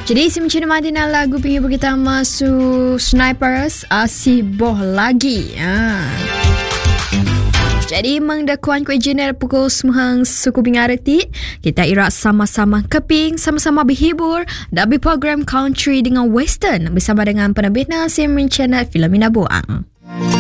Jadi si macam mana lagu pinggir kita masuk Snipers Asiboh lagi. Jadi mengdakuan ku engineer pukul semang suku bingareti. Kita irak sama-sama keping, sama-sama berhibur dan program country dengan western bersama dengan penerbit Nasim Channel Filomena Boang.